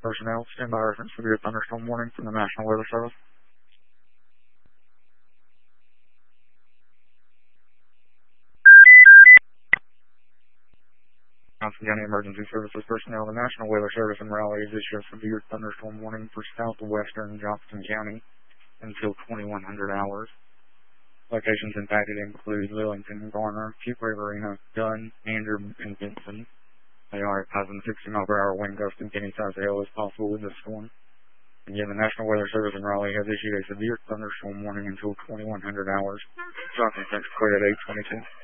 personnel. Stand by reference severe thunderstorm warning from the National Weather Service. Johnson County Emergency Services personnel. The National Weather Service in Raleigh has issued a severe thunderstorm warning for southwestern Johnson County until 2100 hours. Locations impacted include Lillington, Garner, Puke Riverina, Dunn, Andrew, and Benson. They are advising 60 mile per hour wind gusts and any size hail is possible with this storm. Again, the National Weather Service in Raleigh has issued a severe thunderstorm warning until 2100 hours. Johnson, thanks, clear at 8:22.